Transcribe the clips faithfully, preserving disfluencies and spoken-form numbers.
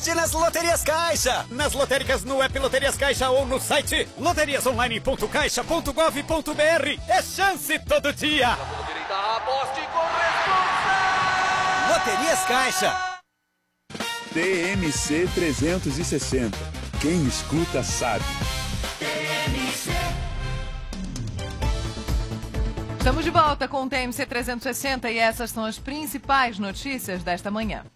Aposte nas Loterias Caixa. Nas lotéricas no app Loterias Caixa ou no site loterias online ponto caixa ponto gov ponto br. É chance todo dia. Aposte com responsa. Loterias Caixa. T M C trezentos e sessenta. Quem escuta sabe. T M C. Estamos de volta com o T M C trezentos e sessenta e essas são as principais notícias desta manhã.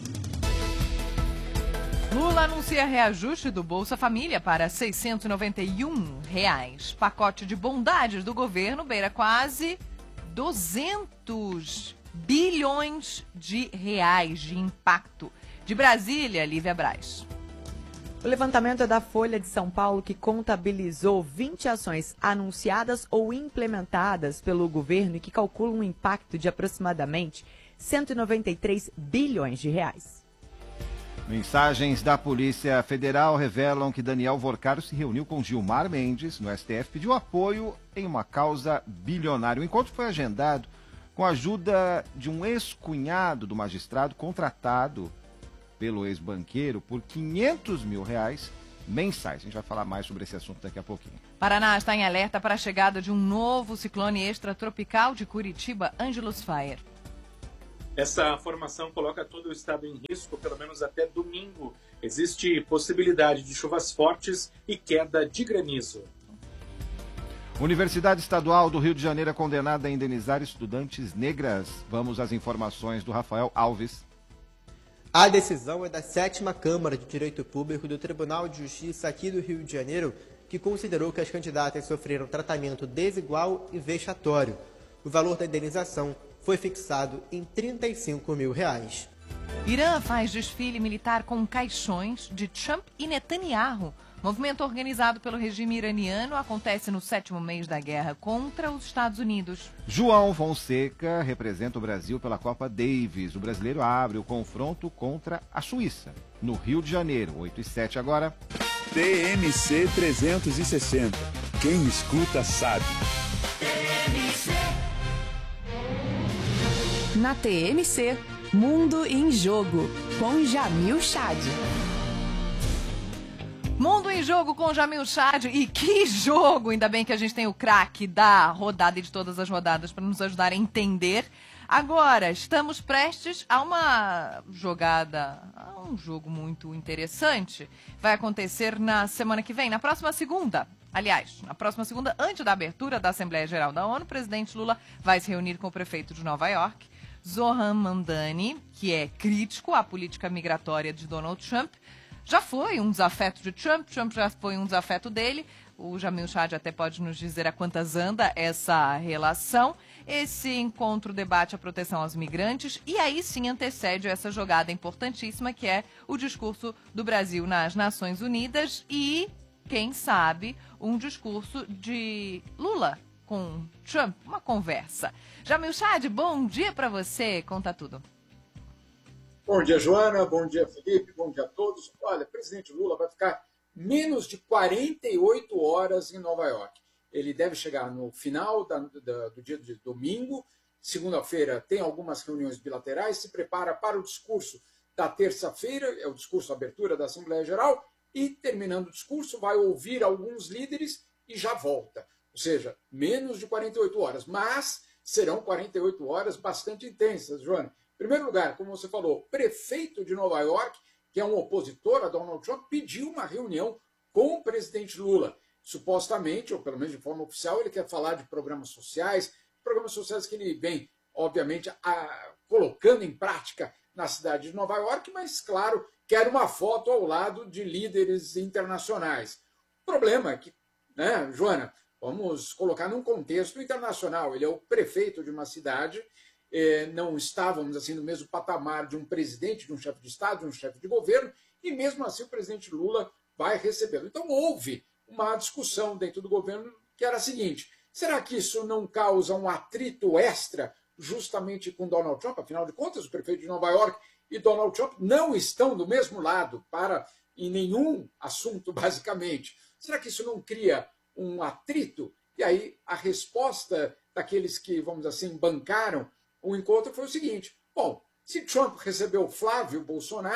Lula anuncia reajuste do Bolsa Família para seiscentos e noventa e um reais. Pacote de bondades do governo beira quase duzentos bilhões de reais de impacto. De Brasília, Lívia Braz. O levantamento é da Folha de São Paulo, que contabilizou vinte ações anunciadas ou implementadas pelo governo e que calculam um impacto de aproximadamente cento e noventa e três bilhões de reais. Mensagens da Polícia Federal revelam que Daniel Vorcaro se reuniu com Gilmar Mendes no S T F, pediu apoio em uma causa bilionária. O encontro foi agendado com a ajuda de um ex-cunhado do magistrado contratado pelo ex-banqueiro por quinhentos mil reais mensais. A gente vai falar mais sobre esse assunto daqui a pouquinho. Paraná está em alerta para a chegada de um novo ciclone extratropical de Curitiba, Angelus Fire. Essa formação coloca todo o estado em risco, pelo menos até domingo. Existe possibilidade de chuvas fortes e queda de granizo. Universidade Estadual do Rio de Janeiro é condenada a indenizar estudantes negras. Vamos às informações do Rafael Alves. A decisão é da sétima Câmara de Direito Público do Tribunal de Justiça aqui do Rio de Janeiro, que considerou que as candidatas sofreram tratamento desigual e vexatório. O valor da indenização foi fixado em trinta e cinco mil reais. Irã faz desfile militar com caixões de Trump e Netanyahu. Movimento organizado pelo regime iraniano acontece no sétimo mês da guerra contra os Estados Unidos. João Fonseca representa o Brasil pela Copa Davis. O brasileiro abre o confronto contra a Suíça, no Rio de Janeiro. oito e sete agora. T M C trezentos e sessenta. Quem escuta sabe. T M C. Na T M C, Mundo em Jogo, com Jamil Chad. Mundo em Jogo com Jamil Chad. E que jogo! Ainda bem que a gente tem o craque da rodada e de todas as rodadas para nos ajudar a entender. Agora, estamos prestes a uma jogada, a um jogo muito interessante. Vai acontecer na semana que vem, na próxima segunda. Aliás, na próxima segunda, antes da abertura da Assembleia Geral da ONU, o presidente Lula vai se reunir com o prefeito de Nova York, Zohran Mamdani, que é crítico à política migratória de Donald Trump. Já foi um desafeto de Trump, Trump já foi um desafeto dele. O Jamil Chad até pode nos dizer a quantas anda essa relação. Esse encontro debate a proteção aos migrantes e aí sim antecede essa jogada importantíssima que é o discurso do Brasil nas Nações Unidas e, quem sabe, um discurso de Lula com Trump, uma conversa. Jamil Chad, bom dia para você, conta tudo. Bom dia, Joana, bom dia, Felipe, bom dia a todos. Olha, o presidente Lula vai ficar menos de quarenta e oito horas em Nova York. Ele deve chegar no final da, da, do dia de domingo. Segunda-feira tem algumas reuniões bilaterais, se prepara para o discurso da terça-feira, é o discurso abertura da Assembleia Geral, e terminando o discurso vai ouvir alguns líderes e já volta. Ou seja, menos de quarenta e oito horas, mas serão quarenta e oito horas bastante intensas, Joana. Em primeiro lugar, como você falou, o prefeito de Nova York, que é um opositor a Donald Trump, pediu uma reunião com o presidente Lula. Supostamente, ou pelo menos de forma oficial, ele quer falar de programas sociais, programas sociais que ele vem, obviamente, a, colocando em prática na cidade de Nova York, mas, claro, quer uma foto ao lado de líderes internacionais. O problema é que, né, Joana, vamos colocar num contexto internacional. Ele é o prefeito de uma cidade, eh, não estávamos assim no mesmo patamar de um presidente, de um chefe de Estado, de um chefe de governo, e mesmo assim o presidente Lula vai recebê-lo. Então houve uma discussão dentro do governo que era a seguinte: será que isso não causa um atrito extra justamente com Donald Trump? Afinal de contas, o prefeito de Nova York e Donald Trump não estão do mesmo lado para em nenhum assunto, basicamente. Será que isso não cria um atrito? E aí a resposta daqueles que, vamos dizer assim, bancaram o encontro foi o seguinte: bom, se Trump recebeu Flávio Bolsonaro,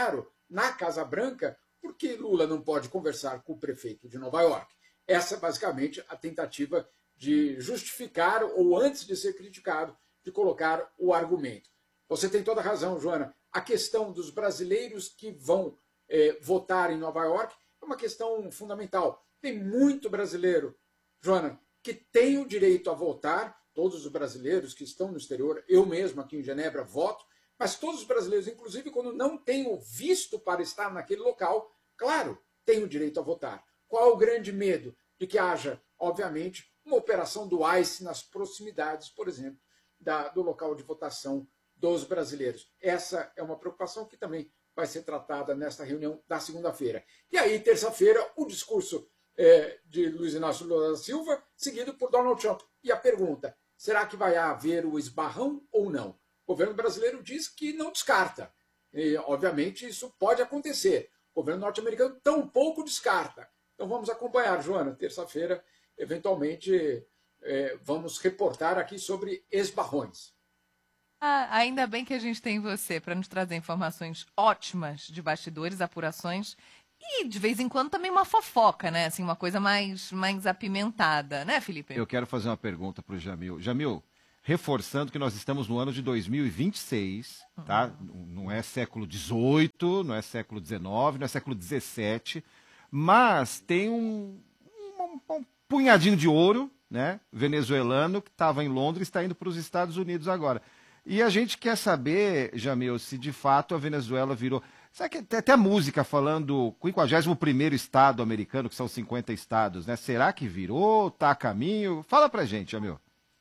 na Casa Branca, por que Lula não pode conversar com o prefeito de Nova York? Essa é basicamente a tentativa de justificar, ou antes de ser criticado, de colocar o argumento. Você tem toda a razão, Joana. A questão dos brasileiros que vão eh, votar em Nova York é uma questão fundamental. Tem muito brasileiro, Joana, que tem o direito a votar, todos os brasileiros que estão no exterior, eu mesmo aqui em Genebra voto, mas todos os brasileiros, inclusive quando não têm o visto para estar naquele local, claro, têm o direito a votar. Qual o grande medo? De que haja, obviamente, uma operação do ICE nas proximidades, por exemplo, da, do local de votação dos brasileiros. Essa é uma preocupação que também vai ser tratada nesta reunião da segunda-feira. E aí, terça-feira, o discurso é, de Luiz Inácio Lula da Silva, seguido por Donald Trump. E a pergunta, será que vai haver o esbarrão ou não? O governo brasileiro diz que não descarta. E, obviamente, isso pode acontecer. O governo norte-americano tampouco descarta. Então vamos acompanhar, Joana. Terça-feira, eventualmente, é, vamos reportar aqui sobre esbarrões. Ah, ainda bem que a gente tem você para nos trazer informações ótimas de bastidores, apurações e, de vez em quando, também uma fofoca, né? Assim, uma coisa mais, mais apimentada, né, Felipe? Eu quero fazer uma pergunta para o Jamil. Jamil, reforçando que nós estamos no ano de dois mil e vinte e seis, uhum. tá? Não é século dezoito, não é século dezenove, não é século dezessete, mas tem um, um, um punhadinho de ouro, né? Venezuelano, que estava em Londres, está indo para os Estados Unidos agora. E a gente quer saber, Jamil, se de fato a Venezuela virou... Sabe que tem até música falando o quinquagésimo primeiro estado americano, que são cinquenta estados, né? Será que virou? Tá a caminho? Fala pra gente, Jamil.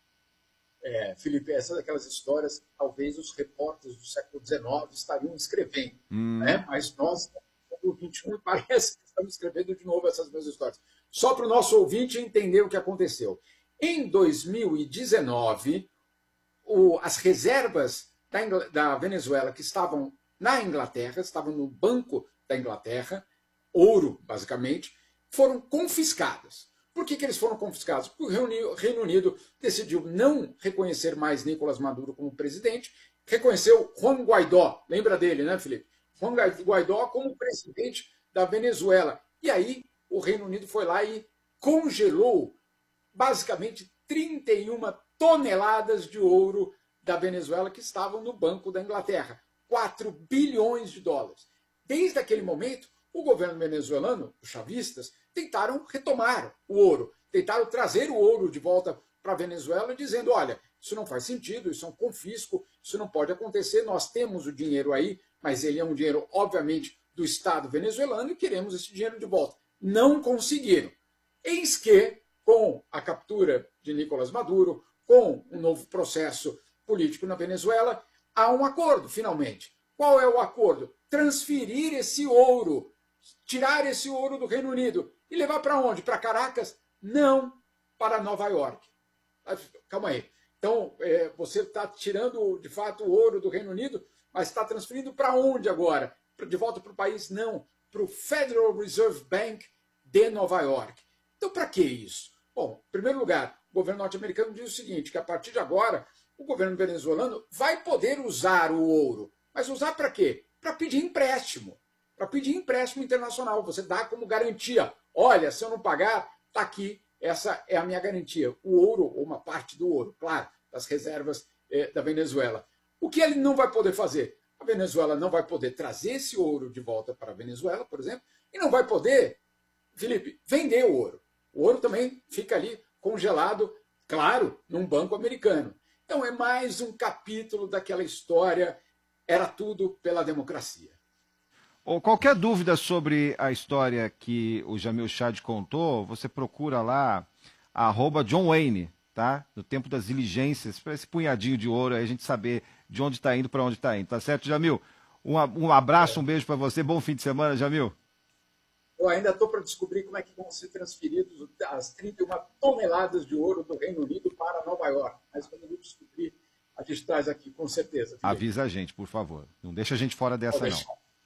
É, Felipe, essa daquelas histórias que talvez os repórteres do século dezenove estariam escrevendo, hum. né? Mas nós, no século vinte e um, parece que estamos escrevendo de novo essas mesmas histórias. Só para o nosso ouvinte entender o que aconteceu. Em dois mil e dezenove... O, as reservas da, da Venezuela que estavam na Inglaterra, estavam no Banco da Inglaterra, ouro, basicamente, foram confiscadas. Por que, que eles foram confiscados? Porque o Reino Unido decidiu não reconhecer mais Nicolás Maduro como presidente, reconheceu Juan Guaidó, lembra dele, né, Felipe? Juan Guaidó como presidente da Venezuela. E aí o Reino Unido foi lá e congelou basicamente trinta e uma toneladas de ouro da Venezuela que estavam no Banco da Inglaterra. quatro bilhões de dólares. Desde aquele momento, o governo venezuelano, os chavistas, tentaram retomar o ouro, tentaram trazer o ouro de volta para a Venezuela, dizendo, olha, isso não faz sentido, isso é um confisco, isso não pode acontecer, nós temos o dinheiro aí, mas ele é um dinheiro, obviamente, do Estado venezuelano e queremos esse dinheiro de volta. Não conseguiram. Eis que, com a captura de Nicolás Maduro, com um novo processo político na Venezuela, há um acordo, finalmente. Qual é o acordo? Transferir esse ouro, tirar esse ouro do Reino Unido e levar para onde? Para Caracas? Não, para Nova York. Calma aí. Então, é, você está tirando, de fato, o ouro do Reino Unido, mas está transferindo para onde agora? De volta para o país? Não, para o Federal Reserve Bank de Nova York. Então, para que isso? Bom, em primeiro lugar, o governo norte-americano diz o seguinte, que a partir de agora, o governo venezuelano vai poder usar o ouro. Mas usar para quê? Para pedir empréstimo. Para pedir empréstimo internacional. Você dá como garantia. Olha, se eu não pagar, está aqui. Essa é a minha garantia. O ouro, ou uma parte do ouro, claro, das reservas eh, da Venezuela. O que ele não vai poder fazer? A Venezuela não vai poder trazer esse ouro de volta para a Venezuela, por exemplo, e não vai poder, Felipe, vender o ouro. O ouro também fica ali congelado, claro, num banco americano. Então é mais um capítulo daquela história, era tudo pela democracia. Ou qualquer dúvida sobre a história que o Jamil Chad contou, você procura lá, arroba John Wayne, tá? No tempo das diligências, para esse punhadinho de ouro, aí a gente saber de onde está indo, para onde está indo. Tá certo, Jamil? Um, um abraço, um beijo para você, bom fim de semana, Jamil. Eu ainda estou para descobrir como é que vão ser transferidos as trinta e uma toneladas de ouro do Reino Unido para Nova York. Mas quando eu descobrir, a gente traz aqui, com certeza. Felipe. Avisa a gente, por favor. Não deixa a gente fora dessa, não.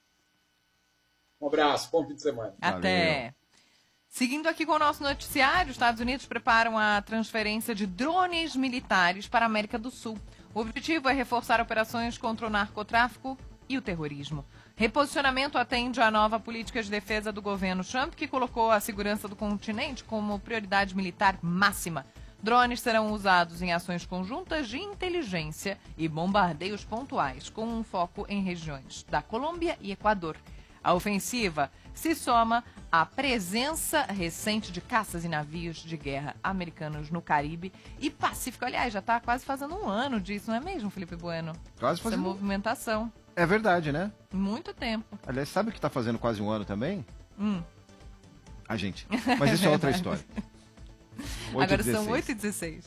Um abraço, bom fim de semana. Até. Valeu. Seguindo aqui com o nosso noticiário, os Estados Unidos preparam a transferência de drones militares para a América do Sul. O objetivo é reforçar operações contra o narcotráfico e o terrorismo. Reposicionamento atende à nova política de defesa do governo Trump, que colocou a segurança do continente como prioridade militar máxima. Drones serão usados em ações conjuntas de inteligência e bombardeios pontuais, com um foco em regiões da Colômbia e Equador. A ofensiva se soma à presença recente de caças e navios de guerra americanos no Caribe e Pacífico. Aliás, já está quase fazendo um ano disso, não é mesmo, Felipe Bueno? Quase fazendo. Essa movimentação. É verdade, né? Muito tempo. Aliás, sabe o que está fazendo quase um ano também? Hum. A gente. Mas isso é outra história. Agora são oito e dezesseis.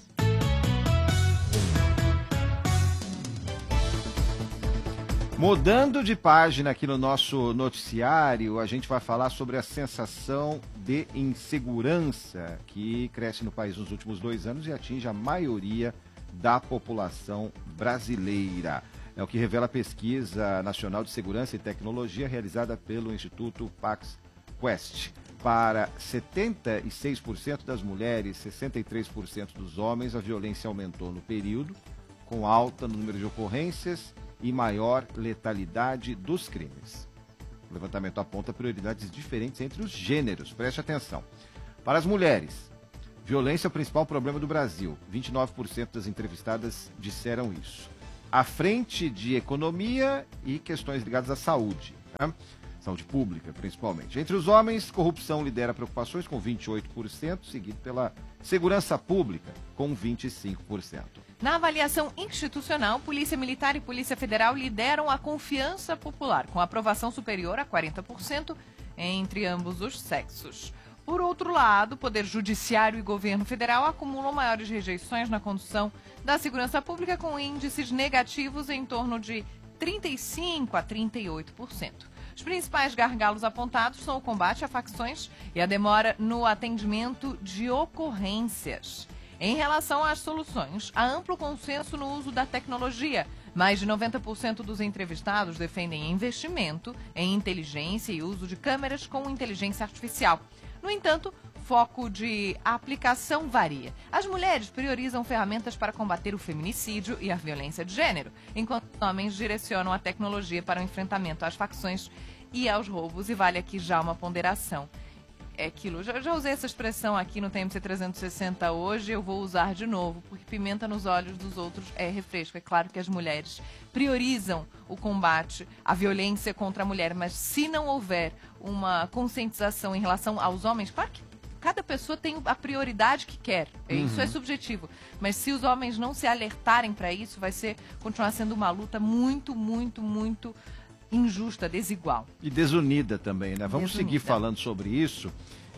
Mudando de página aqui no nosso noticiário, a gente vai falar sobre a sensação de insegurança que cresce no país nos últimos dois anos e atinge a maioria da população brasileira. É o que revela a pesquisa nacional de segurança e tecnologia realizada pelo Instituto Pax Quest. Para setenta e seis por cento das mulheres, sessenta e três por cento dos homens, a violência aumentou no período, com alta no número de ocorrências e maior letalidade dos crimes. O levantamento aponta prioridades diferentes entre os gêneros. Preste atenção. Para as mulheres, violência é o principal problema do Brasil. vinte e nove por cento das entrevistadas disseram isso. À frente de economia e questões ligadas à saúde, né? Saúde pública, principalmente. Entre os homens, corrupção lidera preocupações com vinte e oito por cento, seguido pela segurança pública, com vinte e cinco por cento. Na avaliação institucional, Polícia Militar e Polícia Federal lideram a confiança popular, com aprovação superior a quarenta por cento entre ambos os sexos. Por outro lado, Poder Judiciário e Governo Federal acumulam maiores rejeições na condução da segurança pública, com índices negativos em torno de trinta e cinco por cento a trinta e oito por cento. Os principais gargalos apontados são o combate a facções e a demora no atendimento de ocorrências. Em relação às soluções, há amplo consenso no uso da tecnologia. Mais de noventa por cento dos entrevistados defendem investimento em inteligência e uso de câmeras com inteligência artificial. No entanto, foco de aplicação varia. As mulheres priorizam ferramentas para combater o feminicídio e a violência de gênero, enquanto os homens direcionam a tecnologia para o enfrentamento às facções e aos roubos. E vale aqui já uma ponderação. É aquilo, já, já usei essa expressão aqui no T M C trezentos e sessenta hoje, eu vou usar de novo, porque pimenta nos olhos dos outros é refresco. É claro que as mulheres priorizam o combate à violência contra a mulher, mas se não houver uma conscientização em relação aos homens, claro que cada pessoa tem a prioridade que quer, uhum. Isso é subjetivo, mas se os homens não se alertarem para isso, vai ser, continuar sendo uma luta muito, muito, muito injusta, desigual. E desunida também, né? Vamos Desunida. seguir falando sobre isso.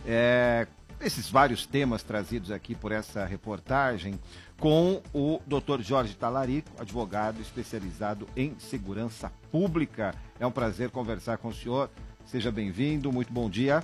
É, esses vários temas trazidos aqui por essa reportagem com o doutor Jorge Talarico, advogado especializado em segurança pública. É um prazer conversar com o senhor. Seja bem-vindo, muito bom dia.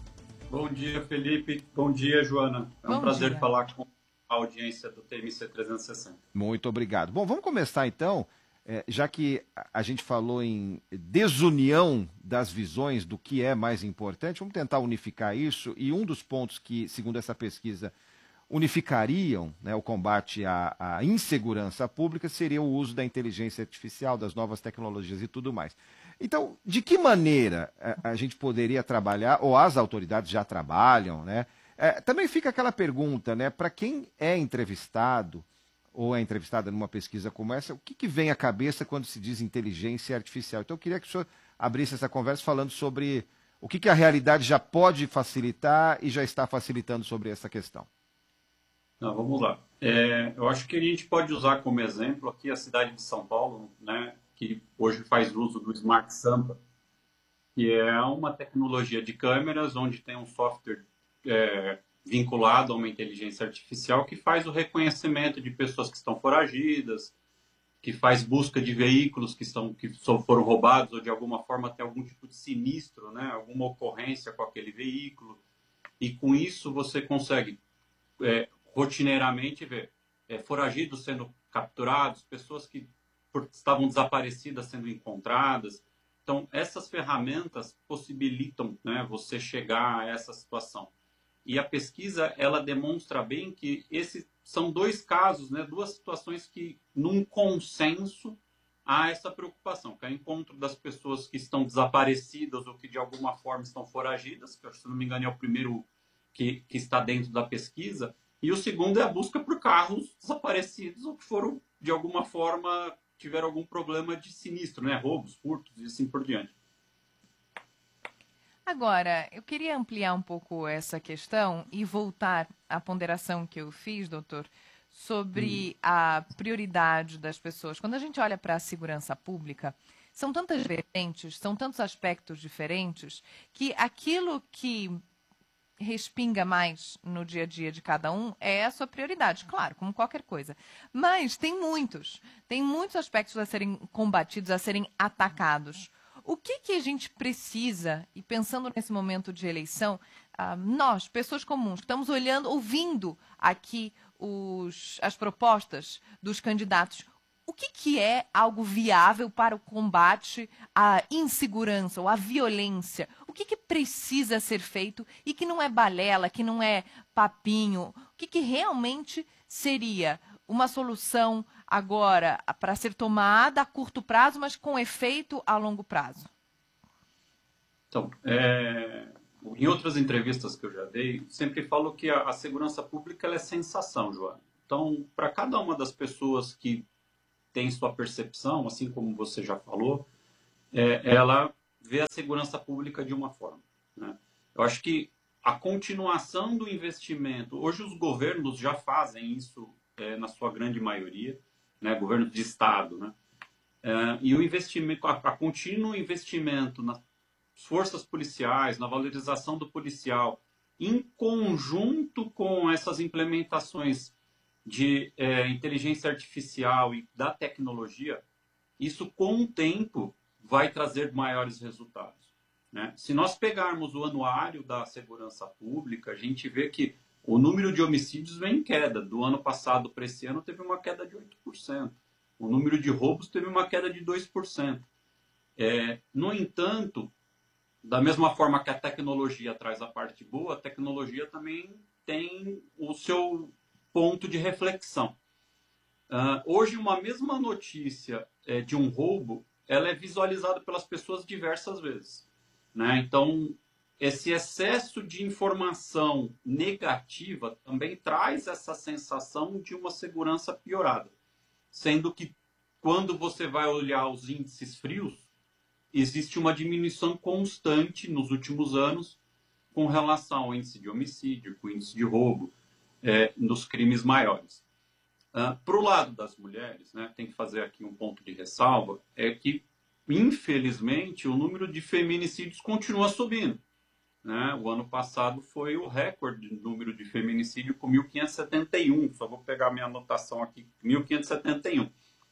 Bom dia, Felipe. Bom dia, Joana. É um bom prazer dia. falar com a audiência do T M C trezentos e sessenta. Muito obrigado. Bom, vamos começar então. É, já que a gente falou em desunião das visões do que é mais importante, vamos tentar unificar isso. E um dos pontos que, segundo essa pesquisa, unificariam, né, o combate à, à insegurança pública seria o uso da inteligência artificial, das novas tecnologias e tudo mais. Então, de que maneira a, a gente poderia trabalhar, ou as autoridades já trabalham, né? É, também fica aquela pergunta, né, para quem é entrevistado ou é entrevistada numa pesquisa como essa, o que, que vem à cabeça quando se diz inteligência artificial? Então eu queria que o senhor abrisse essa conversa falando sobre o que, que a realidade já pode facilitar e já está facilitando sobre essa questão. Não, vamos lá. É, eu acho que a gente pode usar como exemplo aqui a cidade de São Paulo, né, que hoje faz uso do Smart Sampa, que é uma tecnologia de câmeras onde tem um software é, vinculado a uma inteligência artificial que faz o reconhecimento de pessoas que estão foragidas, que faz busca de veículos que, são, que foram roubados ou de alguma forma tem algum tipo de sinistro, né? Alguma ocorrência com aquele veículo. E com isso você consegue é, rotineiramente ver é, foragidos sendo capturados, pessoas que por, estavam desaparecidas sendo encontradas. Então, essas ferramentas possibilitam, né, você chegar a essa situação. E a pesquisa, ela demonstra bem que esses são dois casos, né, duas situações que, num consenso, há essa preocupação, que é o encontro das pessoas que estão desaparecidas ou que de alguma forma estão foragidas, que se não me engano é o primeiro que, que está dentro da pesquisa, e o segundo é a busca por carros desaparecidos ou que foram, de alguma forma, tiveram algum problema de sinistro, né? Roubos, furtos e assim por diante. Agora, eu queria ampliar um pouco essa questão e voltar à ponderação que eu fiz, doutor, sobre hum. a prioridade das pessoas. Quando a gente olha para a segurança pública, são tantas vertentes, são tantos aspectos diferentes, que aquilo que respinga mais no dia a dia de cada um é a sua prioridade, claro, como qualquer coisa. Mas tem muitos, tem muitos aspectos a serem combatidos, a serem atacados. O que, que a gente precisa, e pensando nesse momento de eleição, uh, nós, pessoas comuns, que estamos olhando, ouvindo aqui os, as propostas dos candidatos, o que, que é algo viável para o combate à insegurança ou à violência? O que, que precisa ser feito e que não é balela, que não é papinho? O que, que realmente seria uma solução agora para ser tomada a curto prazo, mas com efeito a longo prazo? Então, é, em outras entrevistas que eu já dei, sempre falo que a, a segurança pública ela é sensação, Joana. Então, para cada uma das pessoas que tem sua percepção, assim como você já falou, é, ela vê a segurança pública de uma forma, né? Eu acho que a continuação do investimento, hoje os governos já fazem isso é, na sua grande maioria, né, governo de estado, né, é, e o investimento, a, a contínuo investimento nas forças policiais, na valorização do policial, em conjunto com essas implementações de é, inteligência artificial e da tecnologia, isso com o tempo vai trazer maiores resultados, né? Se nós pegarmos o anuário da segurança pública, a gente vê que o número de homicídios vem em queda. Do ano passado para esse ano teve uma queda de oito por cento. O número de roubos teve uma queda de dois por cento. É, no entanto, da mesma forma que a tecnologia traz a parte boa, a tecnologia também tem o seu ponto de reflexão. Uh, hoje, uma mesma notícia é, de um roubo, ela é visualizada pelas pessoas diversas vezes, né? Então, esse excesso de informação negativa também traz essa sensação de uma segurança piorada. Sendo que, quando você vai olhar os índices frios, existe uma diminuição constante nos últimos anos com relação ao índice de homicídio, com o índice de roubo, é, nos crimes maiores. Uh, Para o lado das mulheres, né, tem que fazer aqui um ponto de ressalva, é que, infelizmente, o número de feminicídios continua subindo, né? O ano passado foi o recorde de número de feminicídio com mil quinhentos e setenta e um, só vou pegar minha anotação aqui, mil quinhentos e setenta e um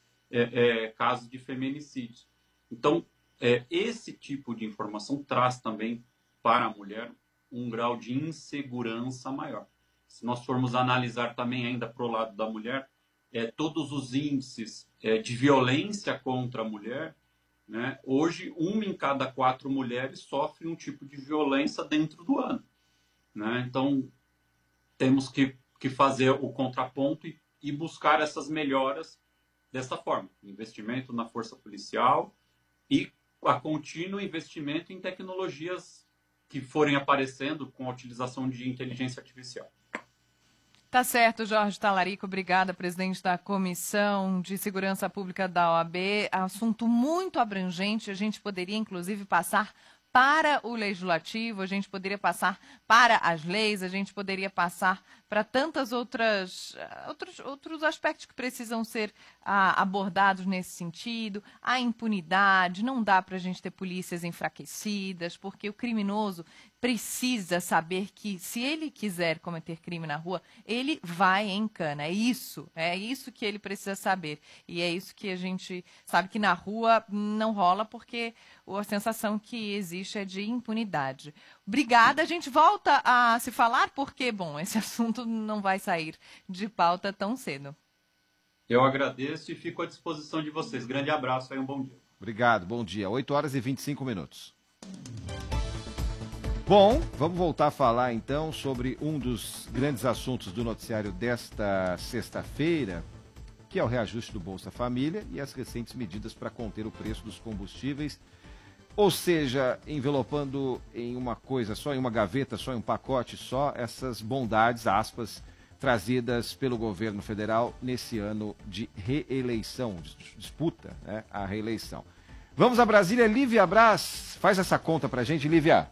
é, é, casos de feminicídios. Então, é, esse tipo de informação traz também para a mulher um grau de insegurança maior. Se nós formos analisar também ainda para o lado da mulher, é, todos os índices é, de violência contra a mulher, né, hoje, uma em cada quatro mulheres sofre um tipo de violência dentro do ano, né? Então, temos que, que fazer o contraponto e, e buscar essas melhoras dessa forma. Investimento na força policial e a contínuo investimento em tecnologias que forem aparecendo com a utilização de inteligência artificial. Tá certo, Jorge Talarico, obrigada, presidente da Comissão de Segurança Pública da O A B. Assunto muito abrangente, a gente poderia, inclusive, passar para o Legislativo, a gente poderia passar para as leis, a gente poderia passar para tantas outras outros, outros aspectos que precisam ser ah, abordados nesse sentido. A impunidade, não dá para a gente ter polícias enfraquecidas, porque o criminoso precisa saber que, se ele quiser cometer crime na rua, ele vai em cana. É isso, é isso que ele precisa saber. E é isso que a gente sabe que na rua não rola, porque a sensação que existe é de impunidade. Obrigada, a gente volta a se falar, porque, bom, esse assunto não vai sair de pauta tão cedo. Eu agradeço e fico à disposição de vocês. Grande abraço e um bom dia. Obrigado, bom dia. oito horas e vinte e cinco minutos. Bom, vamos voltar a falar então sobre um dos grandes assuntos do noticiário desta sexta-feira, que que é o reajuste do Bolsa Família e as recentes medidas para conter o preço dos combustíveis, ou seja, envelopando em uma coisa só, em uma gaveta só, em um pacote só, essas bondades, aspas, trazidas pelo governo federal nesse ano de reeleição, de disputa, né, a reeleição. Vamos a Brasília, Lívia Braz, faz essa conta pra gente, Lívia.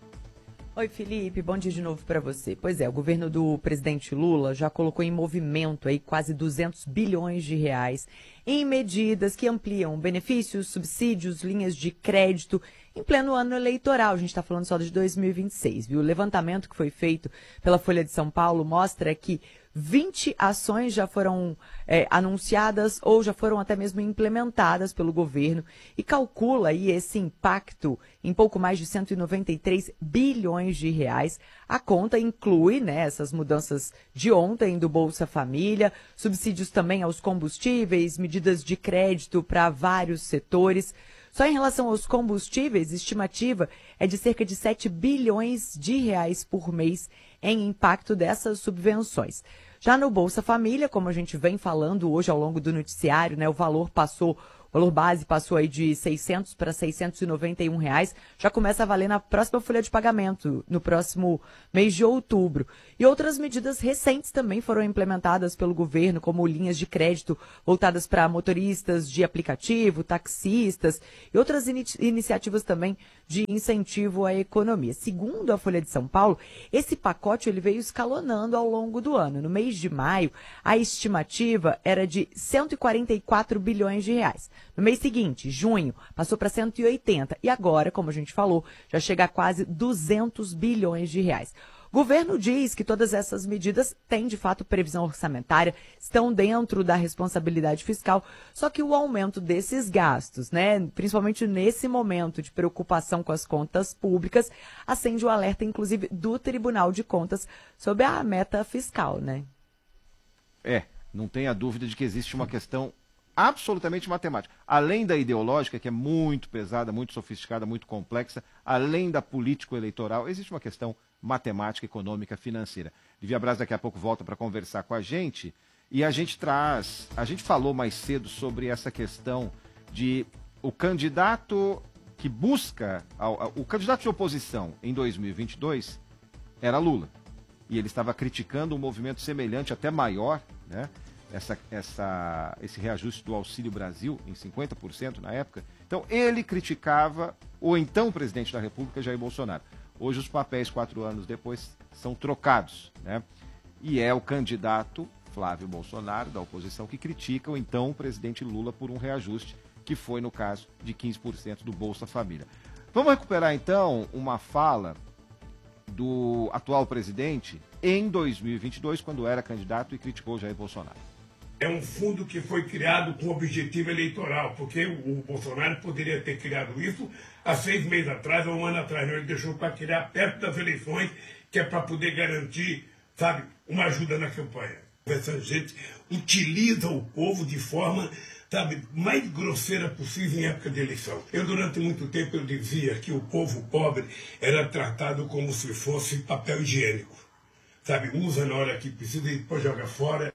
Oi, Felipe, bom dia de novo para você. Pois é, o governo do presidente Lula já colocou em movimento aí quase duzentos bilhões de reais em medidas que ampliam benefícios, subsídios, linhas de crédito em pleno ano eleitoral. A gente está falando só de dois mil e vinte e seis, viu? O levantamento que foi feito pela Folha de São Paulo mostra que vinte ações já foram é, anunciadas ou já foram até mesmo implementadas pelo governo e calcula aí esse impacto em pouco mais de cento e noventa e três bilhões de reais. A conta inclui, né, essas mudanças de ontem do Bolsa Família, subsídios também aos combustíveis, medidas de crédito para vários setores. Só em relação aos combustíveis, a estimativa é de cerca de sete bilhões de reais por mês em impacto dessas subvenções. Já no Bolsa Família, como a gente vem falando hoje ao longo do noticiário, né, o valor passou, o valor base passou aí de seiscentos para seiscentos e noventa e um reais, já começa a valer na próxima folha de pagamento, no próximo mês de outubro. E outras medidas recentes também foram implementadas pelo governo, como linhas de crédito voltadas para motoristas de aplicativo, taxistas e outras in- iniciativas também de incentivo à economia. Segundo a Folha de São Paulo, esse pacote ele veio escalonando ao longo do ano. No mês de maio, a estimativa era de cento e quarenta e quatro bilhões de reais. No mês seguinte, junho, passou para cento e oitenta e agora, como a gente falou, já chega a quase duzentos bilhões de reais. O governo diz que todas essas medidas têm, de fato, previsão orçamentária, estão dentro da responsabilidade fiscal, só que o aumento desses gastos, né, principalmente nesse momento de preocupação com as contas públicas, acende o alerta, inclusive, do Tribunal de Contas sobre a meta fiscal, né? É, não tenha dúvida de que existe uma questão absolutamente matemática. Além da ideológica, que é muito pesada, muito sofisticada, muito complexa, além da político-eleitoral, existe uma questão matemática, econômica, financeira. Lívia Braz daqui a pouco volta para conversar com a gente e a gente traz, a gente falou mais cedo sobre essa questão de o candidato que busca, o candidato de oposição em dois mil e vinte e dois era Lula. E ele estava criticando um movimento semelhante, até maior, né? Essa, essa, esse reajuste do Auxílio Brasil em cinquenta por cento na época. Então, ele criticava o então presidente da República, Jair Bolsonaro. Hoje, os papéis, quatro anos depois, são trocados, né? E é o candidato Flávio Bolsonaro, da oposição, que critica o então presidente Lula por um reajuste, que foi, no caso, de quinze por cento do Bolsa Família. Vamos recuperar, então, uma fala do atual presidente em dois mil e vinte e dois, quando era candidato e criticou Jair Bolsonaro. É um fundo que foi criado com objetivo eleitoral, porque o Bolsonaro poderia ter criado isso há seis meses atrás ou um ano atrás. Não, ele deixou para criar perto das eleições, que é para poder garantir, sabe, uma ajuda na campanha. Essa gente utiliza o povo de forma, sabe, mais grosseira possível em época de eleição. Eu, durante muito tempo, eu dizia que o povo pobre era tratado como se fosse papel higiênico. Sabe, usa na hora que precisa e depois joga fora.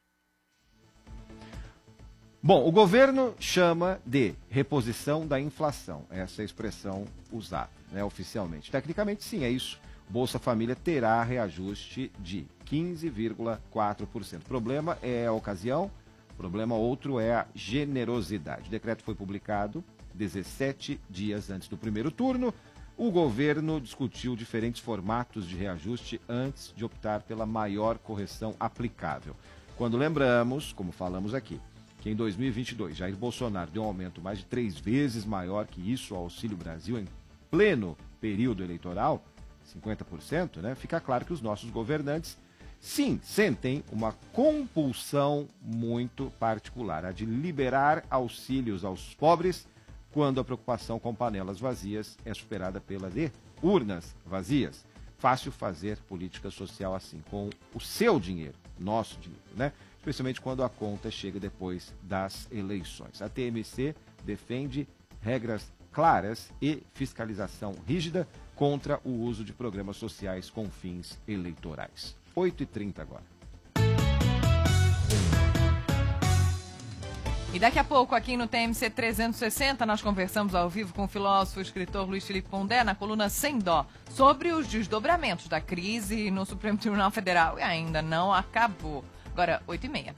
Bom, o governo chama de reposição da inflação, essa é a expressão usada, né, oficialmente. Tecnicamente, sim, é isso. Bolsa Família terá reajuste de quinze vírgula quatro por cento. O problema é a ocasião, o problema outro é a generosidade. O decreto foi publicado dezessete dias antes do primeiro turno. O governo discutiu diferentes formatos de reajuste antes de optar pela maior correção aplicável. Quando lembramos, como falamos aqui, que em dois mil e vinte e dois Jair Bolsonaro deu um aumento mais de três vezes maior que isso ao Auxílio Brasil em pleno período eleitoral, cinquenta por cento, né? Fica claro que os nossos governantes, sim, sentem uma compulsão muito particular, a de liberar auxílios aos pobres quando a preocupação com panelas vazias é superada pela de urnas vazias. Fácil fazer política social assim, com o seu dinheiro, nosso dinheiro, né? Especialmente quando a conta chega depois das eleições. A T M C defende regras claras e fiscalização rígida contra o uso de programas sociais com fins eleitorais. oito e trinta agora. E daqui a pouco, aqui no T M C trezentos e sessenta, nós conversamos ao vivo com o filósofo e escritor Luiz Felipe Pondé, na coluna Sem Dó, sobre os desdobramentos da crise no Supremo Tribunal Federal. E ainda não acabou. Agora, oito e meia.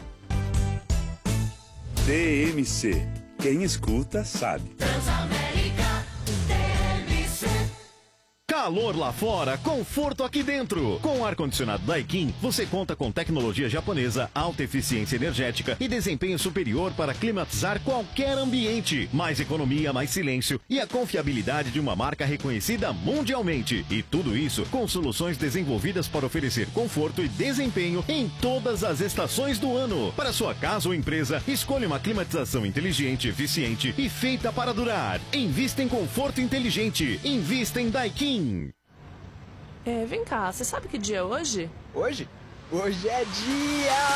T M C. Quem escuta, sabe. Transamérica, T M C. Calor lá fora, conforto aqui dentro. Com o ar-condicionado Daikin, você conta com tecnologia japonesa, alta eficiência energética e desempenho superior para climatizar qualquer ambiente. Mais economia, mais silêncio e a confiabilidade de uma marca reconhecida mundialmente. E tudo isso com soluções desenvolvidas para oferecer conforto e desempenho em todas as estações do ano. Para sua casa ou empresa, escolha uma climatização inteligente, eficiente e feita para durar. Invista em conforto inteligente. Invista em Daikin. É, vem cá, você sabe que dia é hoje? Hoje? Hoje é dia...